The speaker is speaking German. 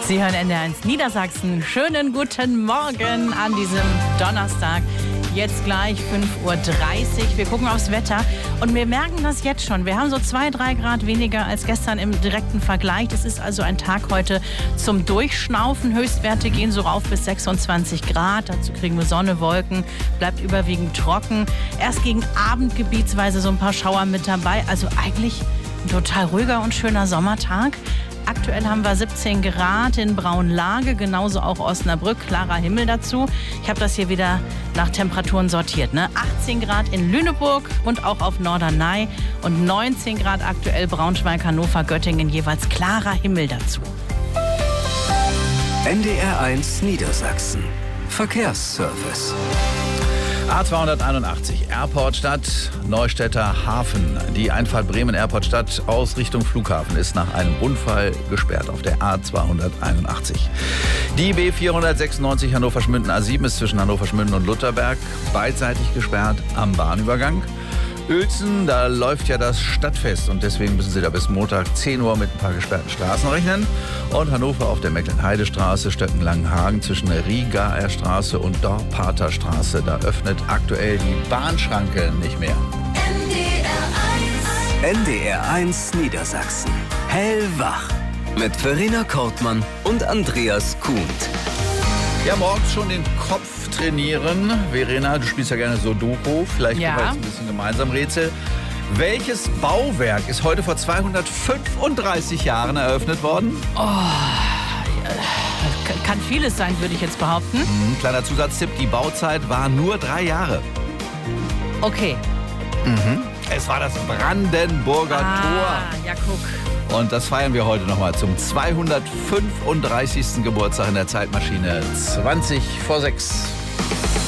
Sie hören NDR1 Niedersachsen. Schönen guten Morgen an diesem Donnerstag. Jetzt gleich 5:30 Uhr. Wir gucken aufs Wetter und wir merken das jetzt schon. Wir haben so 2-3 Grad weniger als gestern im direkten Vergleich. Das ist also ein Tag heute zum Durchschnaufen. Höchstwerte gehen so rauf bis 26 Grad. Dazu kriegen wir Sonne, Wolken, bleibt überwiegend trocken. Erst gegen Abend gebietsweise so ein paar Schauer mit dabei. Also eigentlich ein total ruhiger und schöner Sommertag. Aktuell haben wir 17 Grad in Braunlage, genauso auch Osnabrück, klarer Himmel dazu. Ich habe das hier wieder nach Temperaturen sortiert. 18 Grad in Lüneburg und auch auf Norderney und 19 Grad aktuell Braunschweig, Hannover, Göttingen, jeweils klarer Himmel dazu. NDR1 Niedersachsen. Verkehrsservice. A281, Airportstadt, Neustädter Hafen. Die Einfahrt Bremen-Airportstadt aus Richtung Flughafen ist nach einem Unfall gesperrt auf der A281. Die B496 Hannover-Schmünden A7 ist zwischen Hannover-Schmünden und Lutherberg beidseitig gesperrt am Bahnübergang. Uelzen, da läuft ja das Stadtfest und deswegen müssen Sie da bis Montag 10 Uhr mit ein paar gesperrten Straßen rechnen. Und Hannover auf der Mecklenheidestraße, Stöcken-Langenhagen zwischen der Riegaer Straße und Dorpater-Straße. Da öffnet aktuell die Bahnschranke nicht mehr. NDR1 Niedersachsen. Hellwach. Mit Verena Kortmann und Andreas Kuhnt. Ja, morgens schon den Kopf trainieren. Verena, du spielst ja gerne Sudoku. Vielleicht können wir jetzt ein bisschen gemeinsam Rätsel. Welches Bauwerk ist heute vor 235 Jahren eröffnet worden? Kann vieles sein, würde ich jetzt behaupten. Kleiner Zusatztipp, die Bauzeit war nur 3 Jahre. Okay. Es war das Brandenburger Tor. Ja, guck. Und das feiern wir heute nochmal zum 235. Geburtstag in der Zeitmaschine 20 vor 6.